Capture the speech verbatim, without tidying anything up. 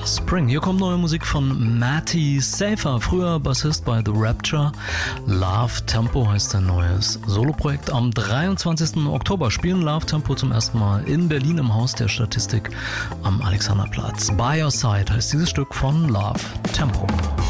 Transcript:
Spring. Hier kommt neue Musik von Matty Safer, früher Bassist bei The Rapture. Love Tempo heißt sein neues Soloprojekt. Am dreiundzwanzigsten Oktober spielen Love Tempo zum ersten Mal in Berlin im Haus der Statistik am Alexanderplatz. By Your Side heißt dieses Stück von Love Tempo.